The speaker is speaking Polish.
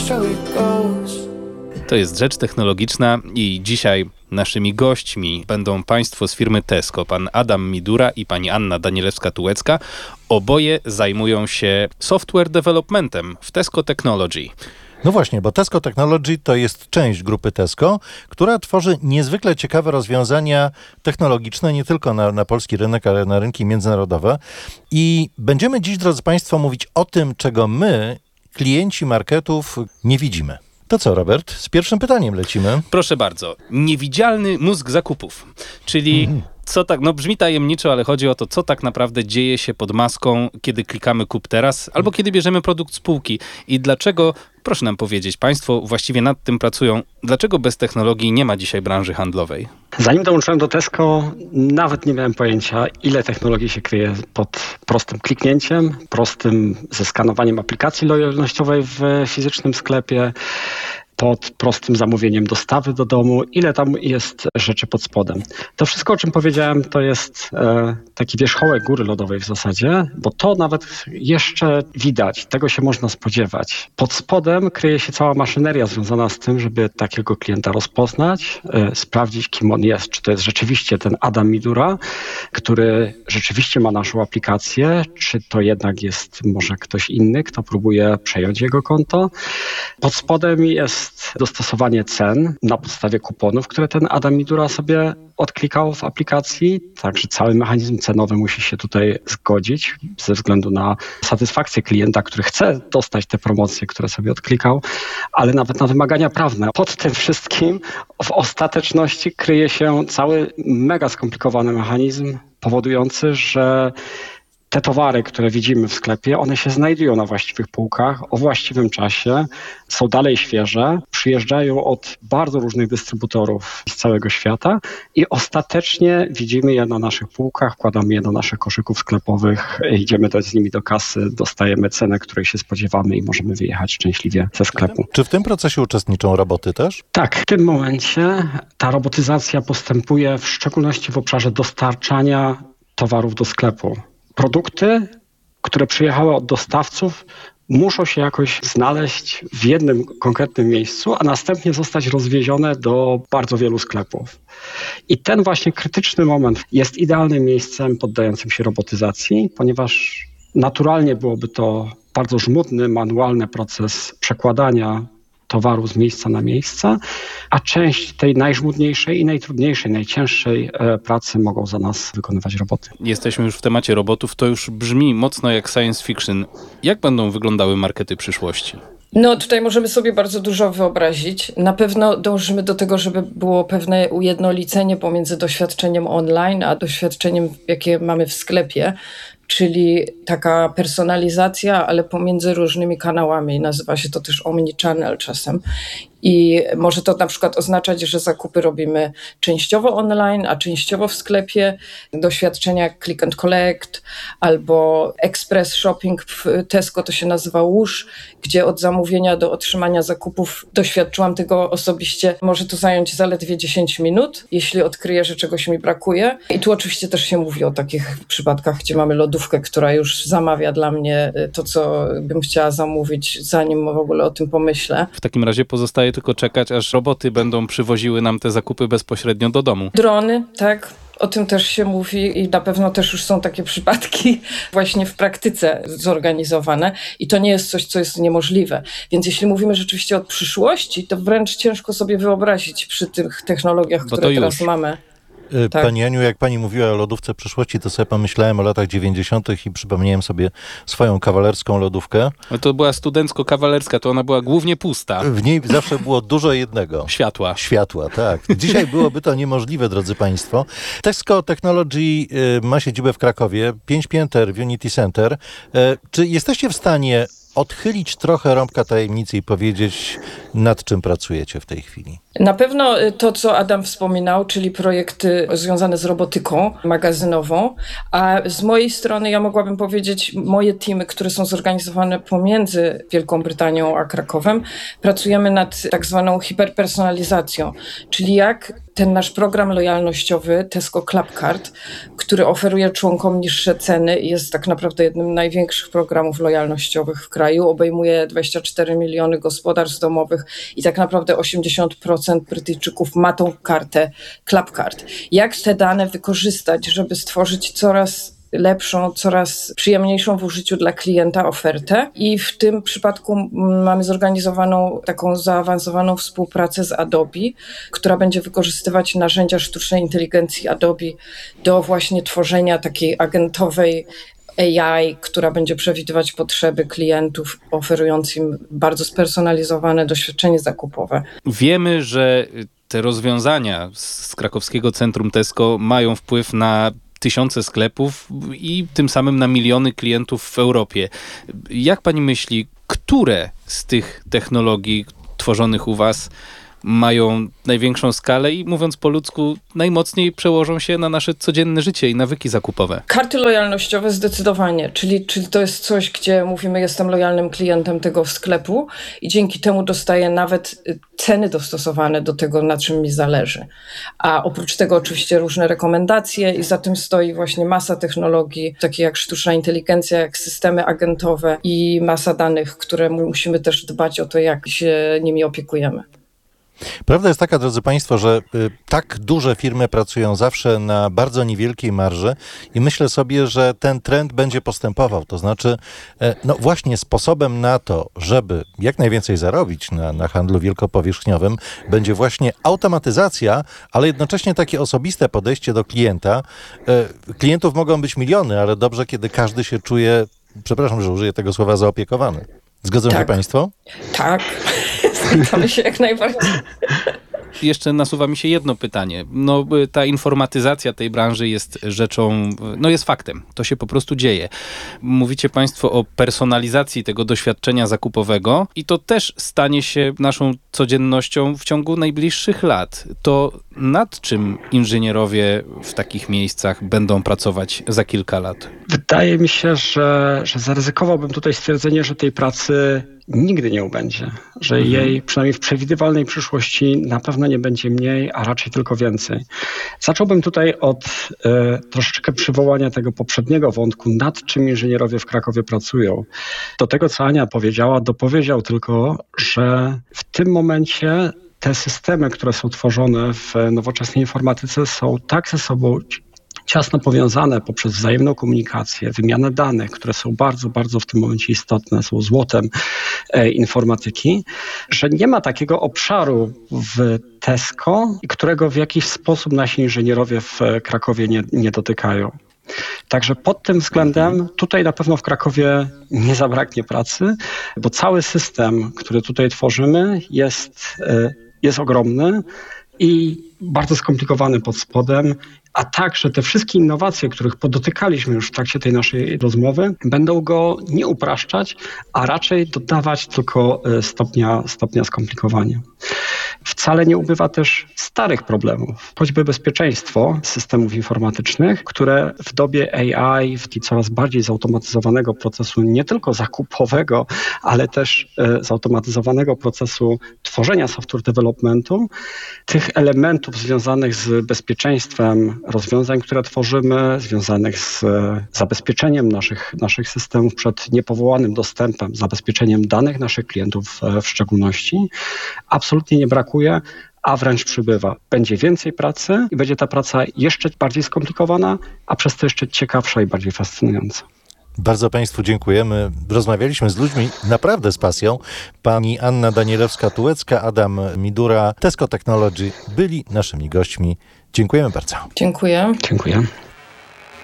so it goes. To jest Rzecz Technologiczna i dzisiaj naszymi gośćmi będą państwo z firmy Tesco, pan Adam Midura i pani Anna Danielewska-Tułecka. Oboje zajmują się software developmentem w Tesco Technology. No właśnie, bo Tesco Technology to jest część grupy Tesco, która tworzy niezwykle ciekawe rozwiązania technologiczne nie tylko na polski rynek, ale na rynki międzynarodowe. I będziemy dziś, drodzy państwo, mówić o tym, czego my, klienci marketów, nie widzimy. To co, Robert? Z pierwszym pytaniem lecimy. Proszę bardzo. Niewidzialny mózg zakupów, czyli co tak, no brzmi tajemniczo, ale chodzi o to, co tak naprawdę dzieje się pod maską, kiedy klikamy kup teraz, albo kiedy bierzemy produkt z półki. I dlaczego, proszę nam powiedzieć, państwo właściwie nad tym pracują, dlaczego bez technologii nie ma dzisiaj branży handlowej? Zanim dołączyłem do Tesco, nawet nie miałem pojęcia, ile technologii się kryje pod prostym kliknięciem, prostym zeskanowaniem aplikacji lojalnościowej w fizycznym sklepie, pod prostym zamówieniem dostawy do domu, ile tam jest rzeczy pod spodem. To wszystko, o czym powiedziałem, to jest taki wierzchołek góry lodowej w zasadzie, bo to nawet jeszcze widać, tego się można spodziewać. Pod spodem kryje się cała maszyneria związana z tym, żeby takiego klienta rozpoznać, sprawdzić, kim on jest, czy to jest rzeczywiście ten Adam Midura, który rzeczywiście ma naszą aplikację, czy to jednak jest może ktoś inny, kto próbuje przejąć jego konto. Pod spodem jest dostosowanie cen na podstawie kuponów, które ten Adam Midura sobie odklikał w aplikacji, także cały mechanizm cenowy musi się tutaj zgodzić ze względu na satysfakcję klienta, który chce dostać te promocje, które sobie odklikał, ale nawet na wymagania prawne. Pod tym wszystkim w ostateczności kryje się cały mega skomplikowany mechanizm powodujący, że te towary, które widzimy w sklepie, one się znajdują na właściwych półkach o właściwym czasie, są dalej świeże, przyjeżdżają od bardzo różnych dystrybutorów z całego świata i ostatecznie widzimy je na naszych półkach, wkładamy je do naszych koszyków sklepowych, idziemy z nimi do kasy, dostajemy cenę, której się spodziewamy i możemy wyjechać szczęśliwie ze sklepu. Czy w tym procesie uczestniczą roboty też? Tak, w tym momencie ta robotyzacja postępuje w szczególności w obszarze dostarczania towarów do sklepu. Produkty, które przyjechały od dostawców, muszą się jakoś znaleźć w jednym konkretnym miejscu, a następnie zostać rozwiezione do bardzo wielu sklepów. I ten właśnie krytyczny moment jest idealnym miejscem poddającym się robotyzacji, ponieważ naturalnie byłoby to bardzo żmudny, manualny proces przekładania towaru z miejsca na miejsce, a część tej najżmudniejszej i najtrudniejszej, najcięższej pracy mogą za nas wykonywać roboty. Jesteśmy już w temacie robotów, to już brzmi mocno jak science fiction. Jak będą wyglądały markety przyszłości? No tutaj możemy sobie bardzo dużo wyobrazić. Na pewno dążymy do tego, żeby było pewne ujednolicenie pomiędzy doświadczeniem online, a doświadczeniem, jakie mamy w sklepie. Czyli taka personalizacja, ale pomiędzy różnymi kanałami. Nazywa się to też omnichannel czasem. I może to na przykład oznaczać, że zakupy robimy częściowo online, a częściowo w sklepie. Doświadczenia click and collect albo express shopping w Tesco to się nazywa Whoosh, gdzie od zamówienia do otrzymania zakupów doświadczyłam tego osobiście. Może to zająć zaledwie 10 minut, jeśli odkryję, że czegoś mi brakuje. I tu oczywiście też się mówi o takich przypadkach, gdzie mamy lodówkę, która już zamawia dla mnie to, co bym chciała zamówić, zanim w ogóle o tym pomyślę. W takim razie pozostaje tylko czekać, aż roboty będą przywoziły nam te zakupy bezpośrednio do domu. Drony, tak. O tym też się mówi i na pewno też już są takie przypadki właśnie w praktyce zorganizowane i to nie jest coś, co jest niemożliwe. Więc jeśli mówimy rzeczywiście o przyszłości, to wręcz ciężko sobie wyobrazić przy tych technologiach, które teraz mamy. Tak. Pani Aniu, jak pani mówiła o lodówce przyszłości, to sobie pomyślałem o latach 90. i przypomniałem sobie swoją kawalerską lodówkę. No to była studencko-kawalerska, to ona była głównie pusta. W niej zawsze było dużo jednego. Światła, tak. Dzisiaj byłoby to niemożliwe, drodzy państwo. Tesco Technology ma siedzibę w Krakowie, 5 pięter w Unity Center. Czy jesteście w stanie odchylić trochę rąbka tajemnicy i powiedzieć, nad czym pracujecie w tej chwili? Na pewno to, co Adam wspominał, czyli projekty związane z robotyką magazynową, a z mojej strony ja mogłabym powiedzieć, moje teamy, które są zorganizowane pomiędzy Wielką Brytanią a Krakowem, pracujemy nad tak zwaną hiperpersonalizacją, czyli jak ten nasz program lojalnościowy Tesco Clubcard, który oferuje członkom niższe ceny i jest tak naprawdę jednym z największych programów lojalnościowych w kraju, obejmuje 24 miliony gospodarstw domowych i tak naprawdę 80% Brytyjczyków ma tą kartę Clubcard. Jak te dane wykorzystać, żeby stworzyć coraz lepszą, coraz przyjemniejszą w użyciu dla klienta ofertę i w tym przypadku mamy zorganizowaną taką zaawansowaną współpracę z Adobe, która będzie wykorzystywać narzędzia sztucznej inteligencji Adobe do właśnie tworzenia takiej agentowej AI, która będzie przewidywać potrzeby klientów, oferując im bardzo spersonalizowane doświadczenie zakupowe. Wiemy, że te rozwiązania z krakowskiego centrum Tesco mają wpływ na tysiące sklepów i tym samym na miliony klientów w Europie. Jak pani myśli, które z tych technologii tworzonych u was mają największą skalę i mówiąc po ludzku, najmocniej przełożą się na nasze codzienne życie i nawyki zakupowe? Karty lojalnościowe zdecydowanie, czyli to jest coś, gdzie mówimy, jestem lojalnym klientem tego sklepu i dzięki temu dostaję nawet ceny dostosowane do tego, na czym mi zależy. A oprócz tego oczywiście różne rekomendacje i za tym stoi właśnie masa technologii, takie jak sztuczna inteligencja, jak systemy agentowe i masa danych, które musimy też dbać o to, jak się nimi opiekujemy. Prawda jest taka, drodzy Państwo, że tak duże firmy pracują zawsze na bardzo niewielkiej marży i myślę sobie, że ten trend będzie postępował. To znaczy, no właśnie sposobem na to, żeby jak najwięcej zarobić na handlu wielkopowierzchniowym, będzie właśnie automatyzacja, ale jednocześnie takie osobiste podejście do klienta. Klientów mogą być miliony, ale dobrze, kiedy każdy się czuje, przepraszam, że użyję tego słowa, zaopiekowany. Zgodzą się Państwo? Tak. Zgadzamy się jak najbardziej. Jeszcze nasuwa mi się jedno pytanie. No, ta informatyzacja tej branży jest rzeczą, no jest faktem. To się po prostu dzieje. Mówicie Państwo o personalizacji tego doświadczenia zakupowego i to też stanie się naszą codziennością w ciągu najbliższych lat. To nad czym inżynierowie w takich miejscach będą pracować za kilka lat? Wydaje mi się, że zaryzykowałbym tutaj stwierdzenie, że tej pracy nigdy nie ubędzie, że jej przynajmniej w przewidywalnej przyszłości na pewno nie będzie mniej, a raczej tylko więcej. Zacząłbym tutaj od troszeczkę przywołania tego poprzedniego wątku, nad czym inżynierowie w Krakowie pracują. Do tego, co Ania powiedziała, dopowiedział tylko, że w tym momencie te systemy, które są tworzone w nowoczesnej informatyce, są tak ze sobą ciasno powiązane poprzez wzajemną komunikację, wymianę danych, które są bardzo, bardzo w tym momencie istotne, są złotem informatyki, że nie ma takiego obszaru w Tesco, którego w jakiś sposób nasi inżynierowie w Krakowie nie dotykają. Także pod tym względem tutaj na pewno w Krakowie nie zabraknie pracy, bo cały system, który tutaj tworzymy, jest ogromny i bardzo skomplikowany pod spodem, a także te wszystkie innowacje, których podotykaliśmy już w trakcie tej naszej rozmowy, będą go nie upraszczać, a raczej dodawać tylko stopnia skomplikowania. Wcale nie ubywa też starych problemów, choćby bezpieczeństwo systemów informatycznych, które w dobie AI, w coraz bardziej zautomatyzowanego procesu nie tylko zakupowego, ale też zautomatyzowanego procesu tworzenia software developmentu, tych elementów związanych z bezpieczeństwem rozwiązań, które tworzymy, związanych z zabezpieczeniem naszych systemów przed niepowołanym dostępem, zabezpieczeniem danych naszych klientów w szczególności, absolutnie nie brakuje, a wręcz przybywa. Będzie więcej pracy i będzie ta praca jeszcze bardziej skomplikowana, a przez to jeszcze ciekawsza i bardziej fascynująca. Bardzo Państwu dziękujemy. Rozmawialiśmy z ludźmi naprawdę z pasją. Pani Anna Danielewska-Tułecka, Adam Midura, Tesco Technology byli naszymi gośćmi. Dziękujemy bardzo. Dziękuję. Dziękuję.